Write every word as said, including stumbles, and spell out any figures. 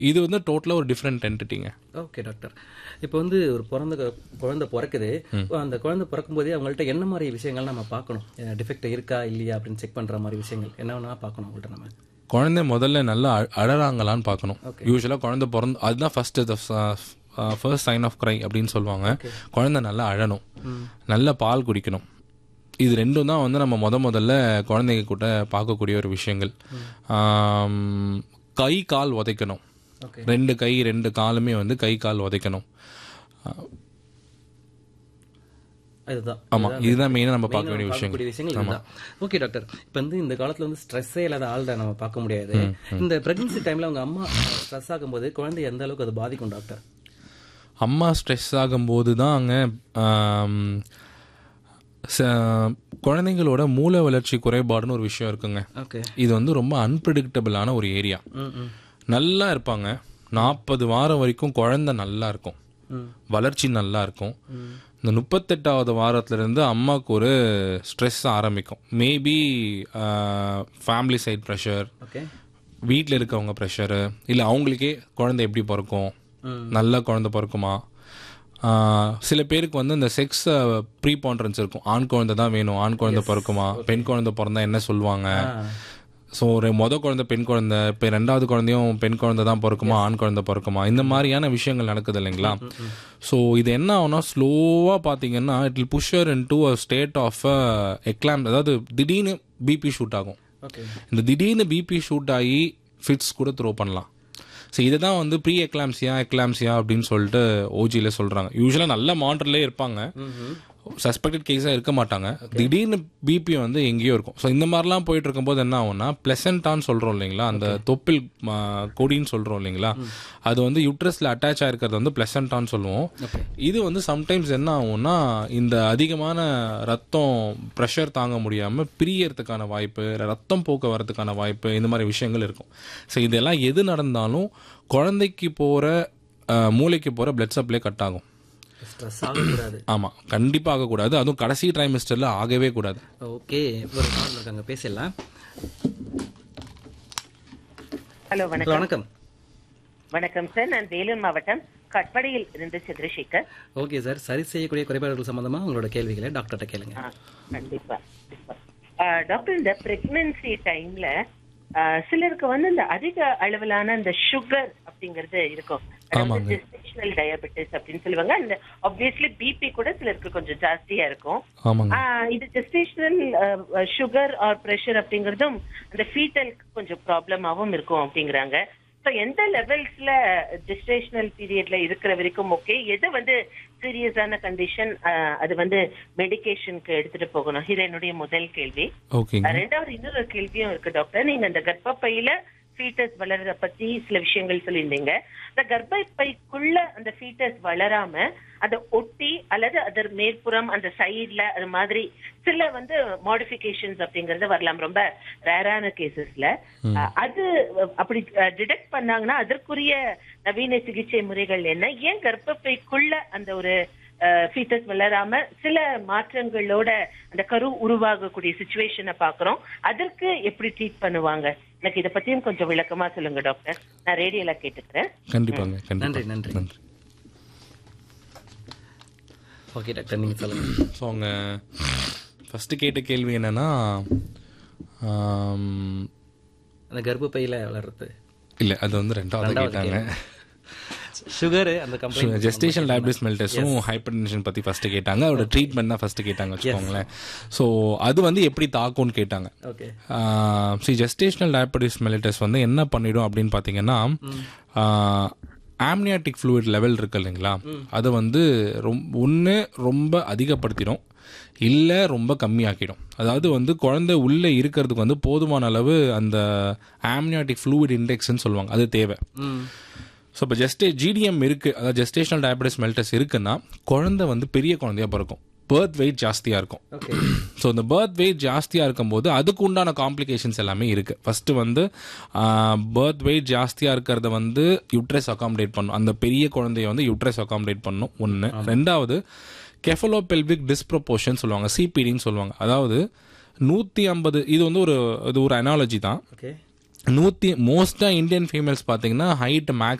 இது வந்து டோட்டலாக ஒரு டிஃப்ரெண்ட் என்டிட்டிங்க. Okay doctor. இப்போ வந்து ஒரு பிறந்த குழந்தை பிறக்குது, அந்த குழந்தை பிறக்கும் போதே அவங்கள்ட்ட என்ன மாதிரி விஷயங்கள் நம்ம பார்க்கணும்? டிஃபெக்ட் இருக்கா இல்லையா அப்படின்னு செக் பண்ற மாதிரி விஷயங்கள் என்னென்ன பார்க்கணும் அவங்கள்ட்ட? நம்ம குழந்தை முதல்ல நல்லா அழறாங்களான்னு பார்க்கணும். யூஸ்வலாக குழந்தை பிறந்து அதுதான் ஃபர்ஸ்ட் ஃபர்ஸ்ட் சைன் ஆஃப் கிரை அப்படின்னு சொல்லுவாங்க. குழந்தை நல்லா அழணும், நல்லா பால் குடிக்கணும். இது ரெண்டும் தான் வந்து நம்ம முத முதல்ல குழந்தைங்க கூட பார்க்கக்கூடிய ஒரு விஷயங்கள். கை கால் உதைக்கணும், ரெண்டு கை ரெண்டு காலுமே வந்து கை கால் உதைக்கணும். ஆமாம், இதுதான் மெயினாக நம்ம பார்க்க வேண்டிய விஷயங்கள். Okay doctor. இப்போ வந்து இந்த காலத்தில் வந்து ஸ்ட்ரெஸ்ஸே இல்லாத ஆள்கிட்ட நம்ம பார்க்க முடியாது. இந்த பிரெக்னன்சி டைமில் அவங்க அம்மா ஸ்ட்ரெஸ் ஆகும்போது குழந்தை எந்த அளவுக்கு அது பாதிக்கும் டாக்டர்? அம்மா ஸ்ட்ரெஸ் ஆகும்போது தான் அங்கே குழந்தைங்களோட மூளை வளர்ச்சி குறைபாடுன்னு ஒரு விஷயம் இருக்குங்க. இது வந்து ரொம்ப அன்பிரடிக்டபிளான ஒரு ஏரியா. நல்லா இருப்பாங்க, நாற்பது வாரம் வரைக்கும் குழந்தை நல்லா இருக்கும், வளர்ச்சி நல்லா இருக்கும். இந்த முப்பத்தெட்டாவது வாரத்திலிருந்து அம்மாவுக்கு ஒரு ஸ்ட்ரெஸ் ஆரம்பிக்கும். மேபி ஃபேமிலி சைட் ப்ரெஷர், வீட்டில் இருக்கவங்க ப்ரெஷரு, இல்லை அவங்களுக்கே குழந்தை எப்படி பிறக்கும், நல்ல குழந்தை பிறக்குமா. சில பேருக்கு வந்து இந்த செக்ஸ் ப்ரீபாண்டரன்ஸ் இருக்கும். ஆண் குழந்தை தான் வேணும், ஆண் குழந்தை பிறக்குமா, பெண் குழந்தை பிறந்தா என்ன சொல்லுவாங்க. ஸோ ஒரு மொதல் குழந்தை பெண் குழந்தை, இப்போ ரெண்டாவது குழந்தையும் பெண் குழந்தை தான் பிறக்குமா, ஆண் குழந்தை பிறக்குமா, இந்த மாதிரியான விஷயங்கள் நடக்குது இல்லைங்களா. ஸோ இது என்ன ஆகுனா ஸ்லோவாக பார்த்தீங்கன்னா it will புஷர் in to a state of எக்லாம், அதாவது திடீர்னு பிபி ஷூட் ஆகும். இந்த திடீர்னு பிபி ஷூட் ஆகி ஃபிட்ஸ் கூட த்ரோ பண்ணலாம். ஸோ இதை தான் வந்து ப்ரீ எக்லாம்சியா எக்லாம்சியா அப்படின்னு சொல்லிட்டு ஓஜியில் சொல்கிறாங்க. யூஸ்வலாக நல்ல மானிட்டர்லேயே இருப்பாங்க, சஸ்பெக்டட் கேஸாக இருக்க மாட்டாங்க. திடீர்னு பிபி வந்து எங்கேயோ இருக்கும். ஸோ இந்த மாதிரிலாம் போயிட்டு இருக்கும்போது என்ன ஆகும்னா பிளசண்டான்னு சொல்கிறோம் இல்லைங்களா, அந்த தொப்பில் கொடின்னு சொல்கிறோம் இல்லைங்களா, அது வந்து யூட்ரஸில் அட்டாச் ஆகிருக்கிறது வந்து பிளசண்டான்னு சொல்லுவோம். இது வந்து சம்டைம்ஸ் என்ன ஆகும்னா இந்த அதிகமான ரத்தம் ப்ரெஷர் தாங்க முடியாமல் பிரியறதுக்கான வாய்ப்பு, ரத்தம் போக்க வரதுக்கான வாய்ப்பு, இந்த மாதிரி விஷயங்கள் இருக்கும். ஸோ இதெல்லாம் எது நடந்தாலும் குழந்தைக்கு போகிற மூளைக்கு போகிற பிளட் சப்ளை கட் ஆகும். ஆமாம், கண்டிப்பாக ஆகக்கூடாது. அதுவும் கடைசி ட்ரைமிஸ்டரில் ஆகவே கூடாது. ஓகே, ஒரு கால் இருக்காங்க, பேசலாம். ஹலோ, வணக்கம். வணக்கம். வணக்கம் சார், நான் வேலூர் மாவட்டம் கட்படியில் இருந்து சந்திரசேகர். ஓகே சார், சரி செய்யக்கூடிய குறைபாடுகள் சம்பந்தமா உங்களோட கேள்விகளை டாக்டர்கிட்ட கேளுங்க. கண்டிப்பா. டாக்டர், இந்த பிரெக்னன்சி டைம்ல சிலருக்கு வந்து இந்த அதிக அளவிலான இந்த சுகர் அப்படிங்கறது இருக்கும், ஜெஸ்டேஷனல் டயபெட்டிஸ் அப்படின்னு சொல்லுவாங்க. அந்த ஆப்வியஸ்லி பிபி கூட சிலருக்கு கொஞ்சம் ஜாஸ்தியா இருக்கும். இது ஜெஸ்டேஷனல் சுகர் ஆர் பிரஷர் அப்படிங்கறதும் அந்த ஃபீட்டலுக்கு கொஞ்சம் ப்ராப்ளமாவும் இருக்கும் அப்படிங்கிறாங்க. ஸோ எந்த லெவல்ஸ்ல ஜெஸ்டேஷனல் பீரியட்ல இருக்கிற வரைக்கும் ஓகே, எது வந்து சீரியஸான கண்டிஷன் அது வந்து மெடிகேஷனுக்கு எடுத்துட்டு போகணும்? இது என்னுடைய முதல் கேள்வி. ரெண்டாவது இன்னொரு கேள்வியும் இருக்கு டாக்டர். நீங்க அந்த கர்ப்பப்பையில ஃபீட்டஸ் வளர்றத பத்தி சில விஷயங்கள் சொல்லியிருந்தீங்க. அந்த கர்ப்பப்பைக்குள்ள அந்த ஃபீட்டஸ் வளராம அதை ஒட்டி அல்லது அதர் மேற்புறம் அந்த சைட்ல அது மாதிரி சில வந்து மாடிஃபிகேஷன்ஸ் அப்படிங்கறது வரலாம், ரொம்ப ரேரான கேசஸ்ல. அது அப்படி டிடெக்ட் பண்ணாங்கன்னா அதற்குரிய நவீன சிகிச்சை முறைகள் என்ன? ஏன் கர்ப்பப்பைக்குள்ள அந்த ஒரு ஃபீட்டஸ் வளராம சில மாற்றங்களோட அந்த கரு உருவாகக்கூடிய சிச்சுவேஷனை பாக்குறோம், அதற்கு எப்படி ட்ரீட் பண்ணுவாங்க? எனக்கு இதை பத்தியும் கொஞ்சம் விளக்கமா சொல்லுங்க டாக்டர். நான் ரேடியோல கேட்டுக்கிறேன். கண்டிப்பாங்க. நன்றி நன்றி நன்றி. ஓகே டாக்டர், நீங்க சொல்லுங்க. ஸோ அவங்க ஃபர்ஸ்ட் கேட்ட கேள்வி என்னன்னா அந்த கர்ப்பப்பையில வளர்றது இல்லை, அது வந்து ரெண்டாவது கேட்டாங்க. சுகர் அந்த கம்ப்ளைண்ட், ஜெஸ்டேஷனல் டயபெட்டிஸ் மெல்லிட்டஸும் ஹைப்பர்டென்ஷன் பற்றி ஃபர்ஸ்ட் கேட்டாங்க. அதோட ட்ரீட்மெண்ட் தான் ஃபர்ஸ்ட் கேட்டாங்க வச்சுக்கோங்களேன். ஸோ அது வந்து எப்படி தாக்கும்னு கேட்டாங்க. Okay, C gestational diabetes mellitus வந்து என்ன பண்ணிடும் அப்படின்னு பார்த்தீங்கன்னா ஆம்னியாட்டிக் ஃப்ளூயிட் லெவல் இருக்கு இல்லைங்களா, அதை வந்து ரொம்ப ஒன்று ரொம்ப அதிகப்படுத்திடும், இல்லை ரொம்ப கம்மியாக்கிடும். அதாவது வந்து குழந்தை உள்ளே இருக்கிறதுக்கு வந்து போதுமான அளவு அந்த ஆம்னியாட்டிக் ஃப்ளூயிட் இண்டெக்ஸ்ன்னு சொல்லுவாங்க, அது தேவை. ஸோ இப்போ ஜெஸ்டே ஜிடிஎம் இருக்குது, அதாவது ஜெஸ்டேஷனல் டயபெட்டிஸ் மெல்லிட்டஸ் இருக்குன்னா குழந்தை வந்து பெரிய குழந்தையாக பிறக்கும், பர்த் வெயிட் ஜாஸ்தியாக இருக்கும். ஸோ இந்த பர்த் வெயிட் ஜாஸ்தியாக இருக்கும்போது அதுக்கு உண்டான காம்ப்ளிகேஷன்ஸ் எல்லாமே இருக்குது. ஃபஸ்ட்டு வந்து பர்த் வெயிட் ஜாஸ்தியாக இருக்கிறத வந்து யூட்ரஸ் அகாமடேட் பண்ணும், அந்த பெரிய குழந்தைய வந்து யூட்ரஸ் அகாமடேட் பண்ணும் ஒன்று. ரெண்டாவது கெஃபலோபெல்விக் டிஸ்ப்ரொபோர்ஷன் சொல்லுவாங்க, சிபிடின்னு சொல்லுவாங்க. அதாவது நூற்றி ஐம்பது, இது வந்து ஒரு இது ஒரு அனாலஜி தான். நூற்றி மோஸ்ட்டாக இந்தியன் ஃபீமேல்ஸ் பார்த்தீங்கன்னா ஹைட் மேக்ஸ்